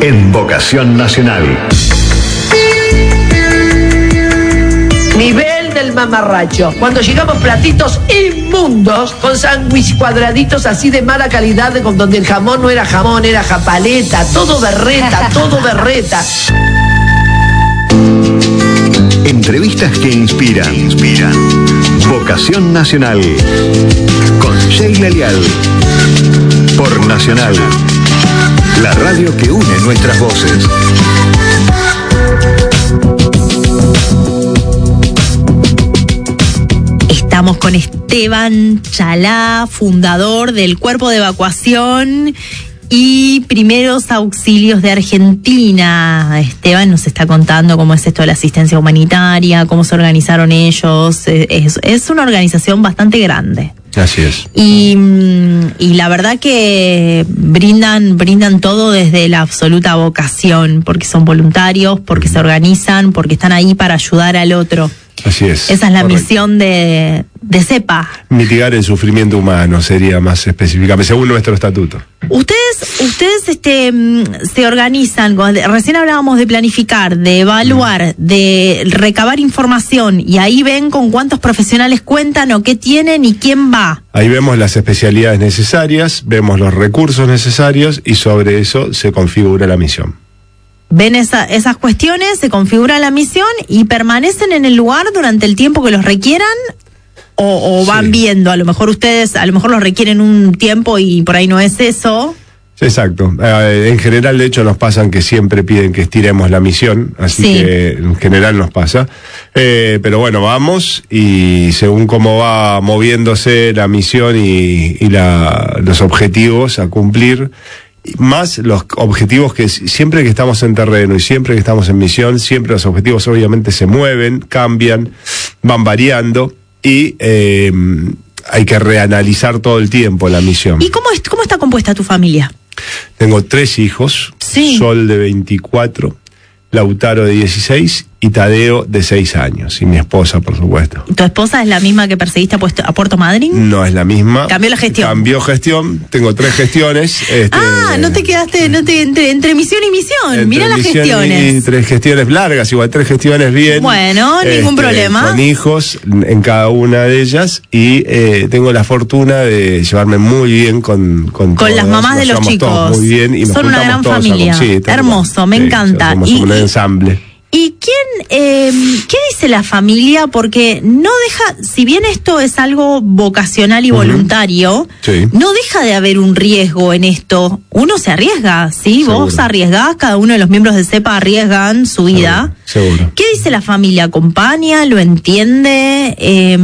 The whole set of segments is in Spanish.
en Vocación Nacional. Nivel del mamarracho. Cuando llegamos platitos inmundos, con sándwich cuadraditos así de mala calidad, con donde el jamón no era jamón, era japaleta, todo berreta, todo berreta. Entrevistas que inspiran. Vocación Nacional. Con Sheila Leal. Por Nacional. La radio que une nuestras voces. Estamos con Esteban Chalá, fundador del Cuerpo de Evacuación y Primeros Auxilios de Argentina. Esteban nos está contando cómo es esto de la asistencia humanitaria, cómo se organizaron ellos. Es una organización bastante grande. Así es. Y la verdad que brindan todo desde la absoluta vocación, porque son voluntarios, porque se organizan, porque están ahí para ayudar al otro. Así es. Esa es la misión de CEPA. Mitigar el sufrimiento humano sería más específicamente, según nuestro estatuto. Ustedes se organizan, recién hablábamos de planificar, de evaluar, de recabar información, y ahí ven con cuántos profesionales cuentan o qué tienen y quién va. Ahí vemos las especialidades necesarias, vemos los recursos necesarios y sobre eso se configura la misión. Ven esas cuestiones, se configura la misión y permanecen en el lugar durante el tiempo que los requieran, o van viendo, a lo mejor los requieren un tiempo y por ahí no es eso. Exacto. En general, de hecho, nos pasan que siempre piden que estiremos la misión, así que en general nos pasa. Pero bueno, vamos y según cómo va moviéndose la misión y los objetivos a cumplir, más los objetivos que siempre que estamos en terreno y siempre que estamos en misión, siempre los objetivos obviamente se mueven, cambian, van variando y hay que reanalizar todo el tiempo la misión. ¿Y cómo está compuesta tu familia? Tengo 3 hijos, sí. Sol de 24, Lautaro de 16 y Tadeo de 6 años. Y mi esposa, por supuesto. ¿Tu esposa es la misma que perseguiste a Puerto Madryn? No es la misma. ¿Cambió la gestión? Cambió gestión. Tengo 3 gestiones. No te quedaste entre misión y misión. Mira las gestiones. Y 3 gestiones largas, igual 3 gestiones bien. Bueno, ningún problema. Con hijos en cada una de ellas y tengo la fortuna de llevarme muy bien con las mamás de los chicos. Todos muy bien y son una gran familia. Hermoso, me encanta. Somos un ensamble. ¿Y qué dice la familia? Porque no deja, si bien esto es algo vocacional y voluntario, no deja de haber un riesgo en esto. Uno se arriesga, ¿sí? Seguro. Vos arriesgás, cada uno de los miembros de CEPA arriesgan su vida. Seguro. ¿Qué dice la familia? ¿Acompaña? ¿Lo entiende?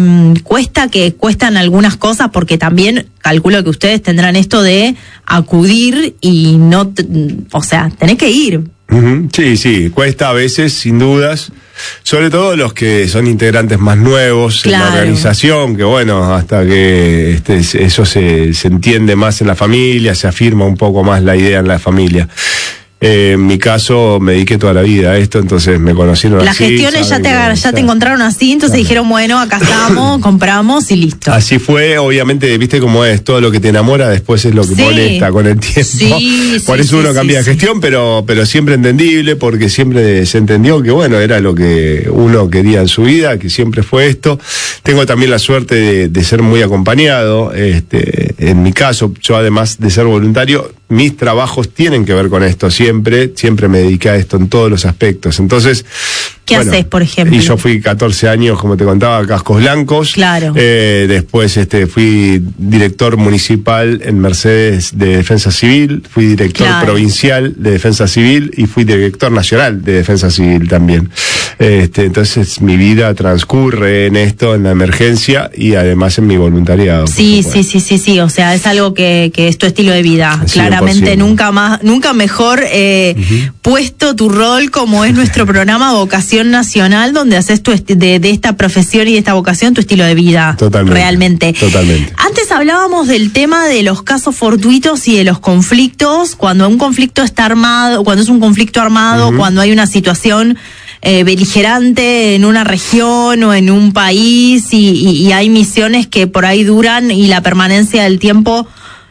¿Cuestan algunas cosas? Porque también calculo que ustedes tendrán esto de acudir y tenés que ir. Sí, cuesta a veces, sin dudas, sobre todo los que son integrantes más nuevos en la organización, que bueno, hasta que eso se entiende más en la familia, se afirma un poco más la idea en la familia. En mi caso me dediqué toda la vida a esto, entonces me conocieron Las así. Las gestiones ya te encontraron así, entonces dijeron, bueno, acá estamos, compramos y listo. Así fue, obviamente, viste cómo es, todo lo que te enamora después es lo que molesta con el tiempo. Por eso uno cambia de gestión, pero siempre entendible, porque siempre se entendió que bueno, era lo que uno quería en su vida, que siempre fue esto. Tengo también la suerte de ser muy acompañado, en mi caso, yo además de ser voluntario, mis trabajos tienen que ver con esto, siempre me dediqué a esto en todos los aspectos. Entonces, ¿qué haces, por ejemplo? Y yo fui 14 años, como te contaba, a Cascos Blancos. Claro. Después fui director municipal en Mercedes de Defensa Civil, fui director provincial de Defensa Civil y fui director nacional de Defensa Civil también. Entonces mi vida transcurre en esto, en la emergencia y además en mi voluntariado. Sí, o sea, es algo que es tu estilo de vida. 100%. Claramente nunca mejor puesto tu rol como es nuestro programa Vocación Nacional, donde haces de esta profesión y de esta vocación tu estilo de vida. Totalmente. Realmente. Totalmente. Antes hablábamos del tema de los casos fortuitos y de los conflictos, cuando un conflicto está armado, cuando es un conflicto armado, cuando hay una situación beligerante en una región o en un país y hay misiones que por ahí duran y la permanencia del tiempo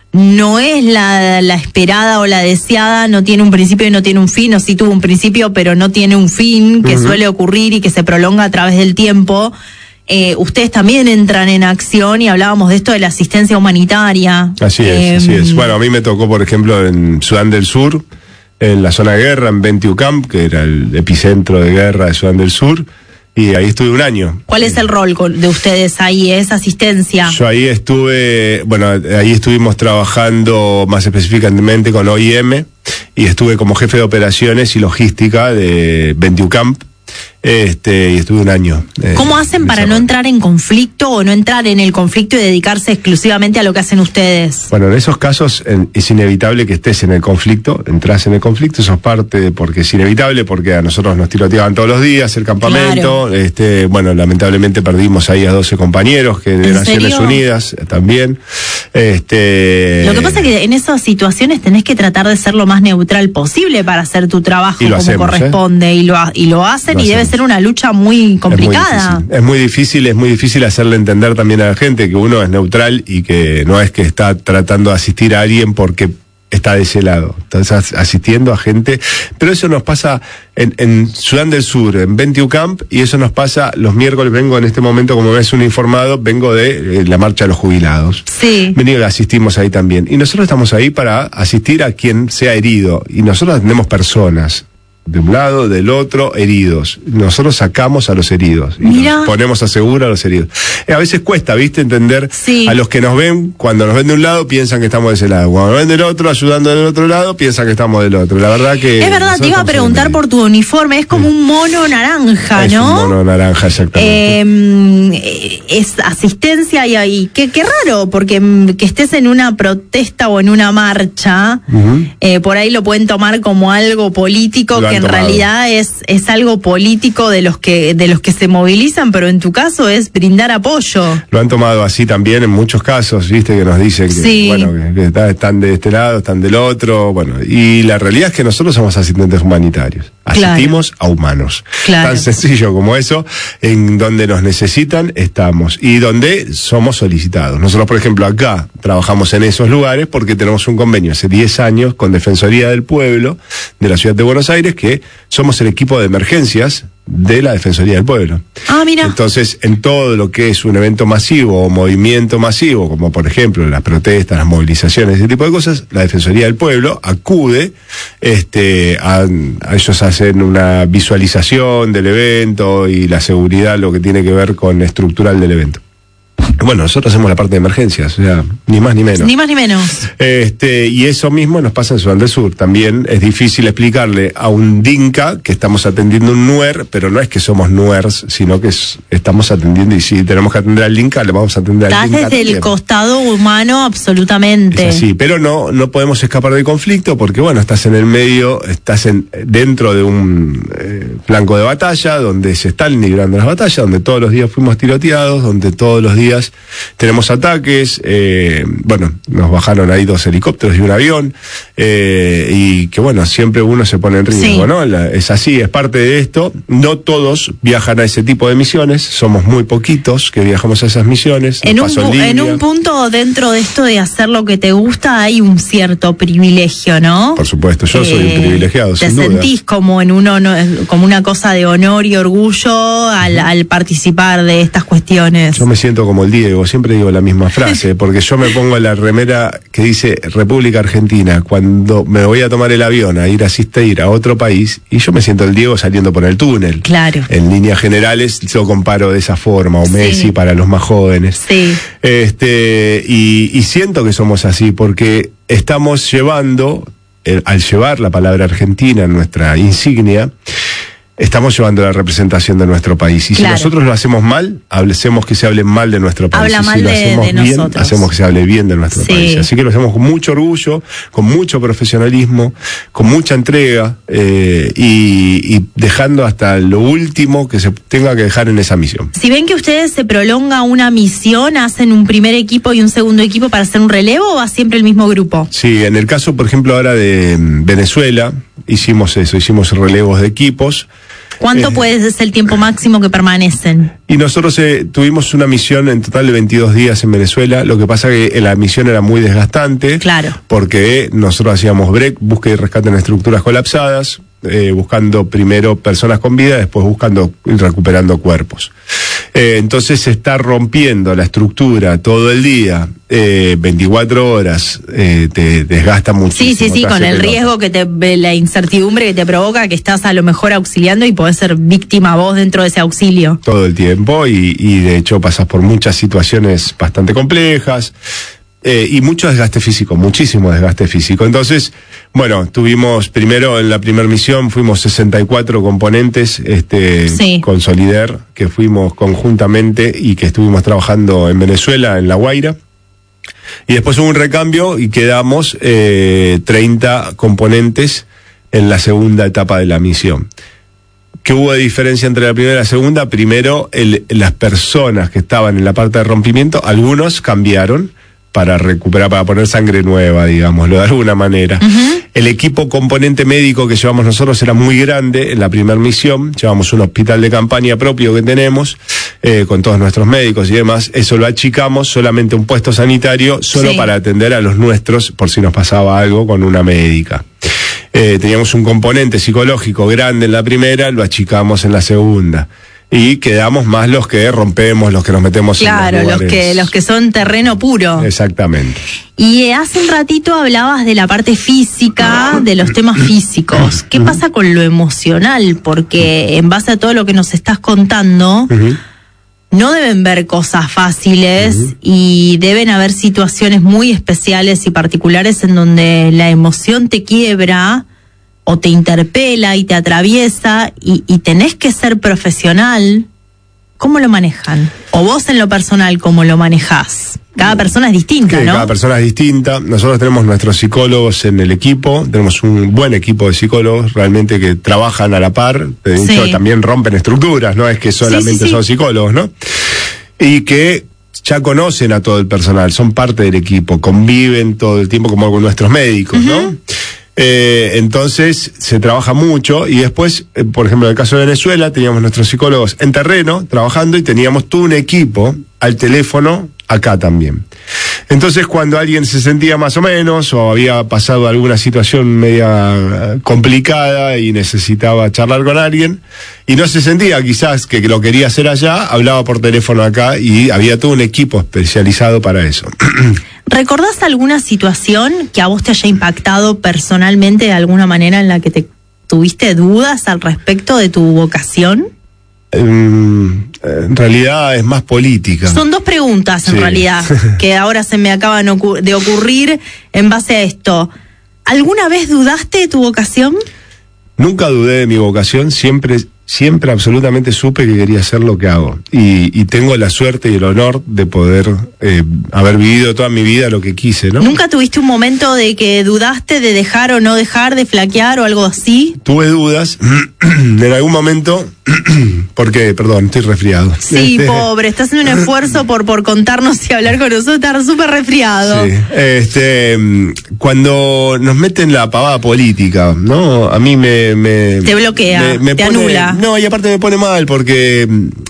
no es la esperada o la deseada, no tiene un principio y no tiene un fin, o sí tuvo un principio pero no tiene un fin, que suele ocurrir y que se prolonga a través del tiempo. Ustedes también entran en acción y hablábamos de esto de la asistencia humanitaria. Así es. Bueno, a mí me tocó, por ejemplo, en Sudán del Sur, en la zona de guerra, en Bentiu Camp, que era el epicentro de guerra de Sudán del Sur, y ahí estuve un año. ¿Cuál es el rol de ustedes ahí? ¿Es asistencia? Yo ahí ahí estuvimos trabajando más específicamente con OIM, y estuve como jefe de operaciones y logística de Bentiu Camp, y estuve un año. ¿Cómo hacen para no entrar en conflicto o no entrar en el conflicto y dedicarse exclusivamente a lo que hacen ustedes? Bueno, en esos casos es inevitable que estés en el conflicto, entras en el conflicto, eso es parte, porque es inevitable, porque a nosotros nos tiroteaban todos los días el campamento. Claro. Bueno, lamentablemente perdimos ahí a 12 compañeros que de Naciones Unidas también. Lo que pasa es que en esas situaciones tenés que tratar de ser lo más neutral posible para hacer tu trabajo como corresponde, y lo hacen, y debe ser una lucha muy complicada. Es muy difícil hacerle entender también a la gente que uno es neutral y que no es que está tratando de asistir a alguien porque está de ese lado. Estás asistiendo a gente, pero eso nos pasa en Sudán del Sur, en Bentiu Camp, y eso nos pasa los miércoles. Vengo en este momento, como ves, un informado, vengo de la marcha de los jubilados. Sí. Asistimos ahí también. Y nosotros estamos ahí para asistir a quien sea herido, y nosotros tenemos personas de un lado, del otro, heridos. Nosotros sacamos a los heridos y nos ponemos a seguro a los heridos. A veces cuesta, ¿viste? Entender a los que nos ven, cuando nos ven de un lado, piensan que estamos de ese lado. Cuando nos ven del otro, ayudando del otro lado, piensan que estamos del otro. La verdad que... Es verdad, te iba a preguntar por tu uniforme, es como un mono naranja, ¿no? Es un mono naranja, exactamente. Es asistencia y qué raro, porque que estés en una protesta o en una marcha, por ahí lo pueden tomar como algo político, que en realidad es algo político de los que se movilizan, pero en tu caso es brindar apoyo. Lo han tomado así también en muchos casos, viste, que nos dicen que están de este lado, están del otro, bueno, y la realidad es que nosotros somos asistentes humanitarios, asistimos a humanos, tan sencillo como eso. En donde nos necesitan estamos, y donde somos solicitados. Nosotros, por ejemplo, acá trabajamos en esos lugares porque tenemos un convenio hace 10 años con Defensoría del Pueblo de la Ciudad de Buenos Aires, que somos el equipo de emergencias de la Defensoría del Pueblo. Ah, mira. Entonces, en todo lo que es un evento masivo o movimiento masivo, como por ejemplo las protestas, las movilizaciones, ese tipo de cosas, la Defensoría del Pueblo acude, ellos hacen una visualización del evento y la seguridad, lo que tiene que ver con estructural del evento. Bueno, nosotros hacemos la parte de emergencias, o sea, ni más ni menos. Ni más ni menos. Y eso mismo nos pasa en Sudán del Sur. También es difícil explicarle a un dinka que estamos atendiendo un nuer, pero no es que somos nuers, sino que estamos atendiendo, y si tenemos que atender al dinka, le vamos a atender al dinka. Estás desde el costado humano, absolutamente. Sí, pero no podemos escapar del conflicto porque, bueno, estás en el medio, estás dentro de un flanco de batalla, donde se están librando las batallas, donde todos los días fuimos tiroteados, donde todos los días tenemos ataques, nos bajaron ahí 2 helicópteros y un avión, y que bueno, siempre uno se pone en riesgo, ¿no? Es así, es parte de esto. No todos viajan a ese tipo de misiones, somos muy poquitos que viajamos a esas misiones. En un punto, dentro de esto de hacer lo que te gusta, hay un cierto privilegio, ¿no? Por supuesto, yo soy un privilegiado, sin duda. ¿Te sentís como como una cosa de honor y orgullo al participar de estas cuestiones? Yo me siento como el Diego, siempre digo la misma frase, porque yo me pongo la remera que dice República Argentina cuando me voy a tomar el avión a ir a asistir a otro país, y yo me siento el Diego saliendo por el túnel. Claro. En líneas generales yo comparo de esa forma, o Messi para los más jóvenes. Sí. Y siento que somos así, porque estamos llevando, al llevar la palabra Argentina en nuestra insignia, estamos llevando la representación de nuestro país. Y si nosotros lo hacemos mal, hacemos que se hable mal de nuestro país. Habla y mal si lo hacemos de bien, nosotros. hacemos que se hable bien de nuestro país. Así que lo hacemos con mucho orgullo, con mucho profesionalismo, con mucha entrega, y dejando hasta lo último que se tenga que dejar en esa misión. Si ven que ustedes se prolonga una misión, ¿hacen un primer equipo y un segundo equipo para hacer un relevo, o va siempre el mismo grupo? Sí, en el caso, por ejemplo, ahora de Venezuela, hicimos relevos de equipos. ¿Cuánto puede ser el tiempo máximo que permanecen? Y nosotros tuvimos una misión en total de 22 días en Venezuela. Lo que pasa que la misión era muy desgastante. Claro. Porque nosotros hacíamos búsqueda y rescate en estructuras colapsadas, buscando primero personas con vida, después buscando y recuperando cuerpos. Entonces se está rompiendo la estructura todo el día, 24 horas, te desgasta muchísimo. Sí, con el riesgo la incertidumbre que te provoca que estás a lo mejor auxiliando y podés ser víctima vos dentro de ese auxilio. Todo el tiempo y de hecho pasas por muchas situaciones bastante complejas. Y mucho desgaste físico, muchísimo desgaste físico. Entonces, bueno, tuvimos primero en la primera misión, fuimos 64 componentes con Solidaire, que fuimos conjuntamente y que estuvimos trabajando en Venezuela, en La Guaira. Y después hubo un recambio y quedamos 30 componentes en la segunda etapa de la misión. ¿Qué hubo de diferencia entre la primera y la segunda? Primero, las personas que estaban en la parte de rompimiento, algunos cambiaron para recuperar, para poner sangre nueva, digámoslo de alguna manera. Uh-huh. El equipo componente médico que llevamos nosotros era muy grande en la primera misión. Llevamos un hospital de campaña propio que tenemos, con todos nuestros médicos y demás. Eso lo achicamos, solamente un puesto sanitario, solo para atender a los nuestros, por si nos pasaba algo con una médica. Teníamos un componente psicológico grande en la primera, lo achicamos en la segunda. Y quedamos más los que rompemos, los que nos metemos en los lugares. los que son terreno puro. Exactamente. Y hace un ratito hablabas de la parte física, de los temas físicos. ¿Qué pasa con lo emocional? Porque en base a todo lo que nos estás contando, no deben ver cosas fáciles y deben haber situaciones muy especiales y particulares en donde la emoción te quiebra o te interpela y te atraviesa y tenés que ser profesional. ¿Cómo lo manejan? O vos en lo personal, ¿cómo lo manejás? Cada persona es distinta, ¿no? Cada persona es distinta. Nosotros tenemos nuestros psicólogos en el equipo, tenemos un buen equipo de psicólogos realmente que trabajan a la par, de hecho también rompen estructuras, no es que solamente son psicólogos, ¿no? Y que ya conocen a todo el personal, son parte del equipo, conviven todo el tiempo como con nuestros médicos, ¿no? Entonces se trabaja mucho y después, por ejemplo, en el caso de Venezuela teníamos nuestros psicólogos en terreno trabajando y teníamos todo un equipo al teléfono acá también. Entonces cuando alguien se sentía más o menos o había pasado alguna situación media complicada y necesitaba charlar con alguien y no se sentía quizás que lo quería hacer allá, hablaba por teléfono acá y había todo un equipo especializado para eso. ¿Recordás alguna situación que a vos te haya impactado personalmente de alguna manera en la que tuviste dudas al respecto de tu vocación? En realidad es más política. Son dos preguntas en realidad que ahora se me acaban de ocurrir en base a esto. ¿Alguna vez dudaste de tu vocación? Nunca dudé de mi vocación, siempre absolutamente supe que quería hacer lo que hago. Y tengo la suerte y el honor de poder haber vivido toda mi vida lo que quise, ¿no? ¿Nunca tuviste un momento de que dudaste de dejar o no dejar, de flaquear o algo así? Tuve dudas en algún momento, porque, perdón, estoy resfriado. Sí, pobre, estás haciendo un esfuerzo por contarnos y hablar con nosotros, estás súper resfriado. Sí, cuando nos meten la pavada política, ¿no? A mí te bloquea, te anula. No, y aparte me pone mal porque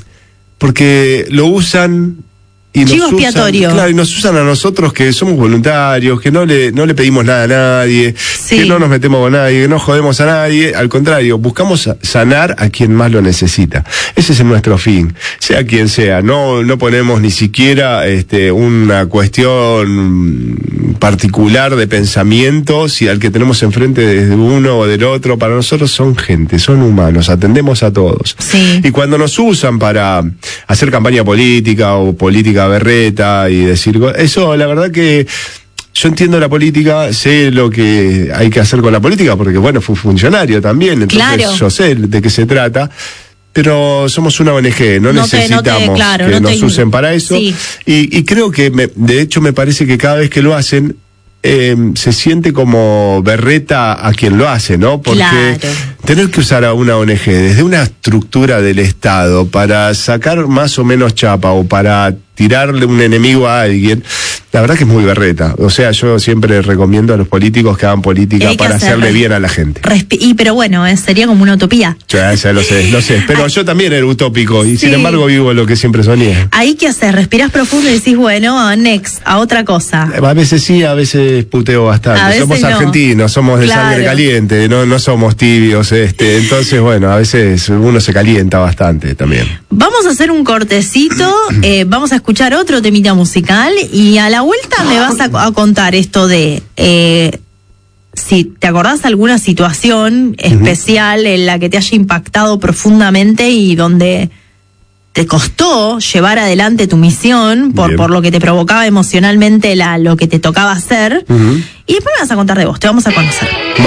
lo usan y chivo expiatorio. Claro, y nos usan a nosotros que somos voluntarios, que no le pedimos nada a nadie, que no nos metemos con nadie, que no jodemos a nadie, al contrario, buscamos sanar a quien más lo necesita. Ese es nuestro fin, sea quien sea, no ponemos ni siquiera una cuestión particular de pensamiento, si al que tenemos enfrente desde uno o del otro, para nosotros son gente, son humanos, atendemos a todos. Sí. Y cuando nos usan para hacer campaña política o política berreta y decir eso, la verdad que yo entiendo la política, sé lo que hay que hacer con la política, porque bueno, fui funcionario también, entonces yo sé de qué se trata. Pero somos una ONG, no necesitamos que nos usen para eso. Sí. Y creo que, de hecho, me parece que cada vez que lo hacen, se siente como berreta a quien lo hace, ¿no? Porque tener que usar a una ONG desde una estructura del Estado para sacar más o menos chapa o para tirarle un enemigo a alguien, la verdad que es muy berreta. O sea, yo siempre recomiendo a los políticos que hagan política para hacerle bien a la gente. Pero bueno, sería como una utopía. Ya lo sé. Pero yo también era utópico y sin embargo vivo lo que siempre soñé. ¿Ahí qué haces? Respirás profundo y decís, bueno, next, a otra cosa. A veces sí, a veces puteo bastante. Somos argentinos, somos de sangre caliente, no somos tibios. Entonces, bueno, a veces uno se calienta bastante también. Vamos a hacer un cortecito, vamos a escuchar otro temita musical y a la vuelta me vas a contar esto de si te acordás alguna situación especial en la que te haya impactado profundamente y donde te costó llevar adelante tu misión por lo que te provocaba emocionalmente lo que te tocaba hacer. Y después me vas a contar de vos, te vamos a conocer.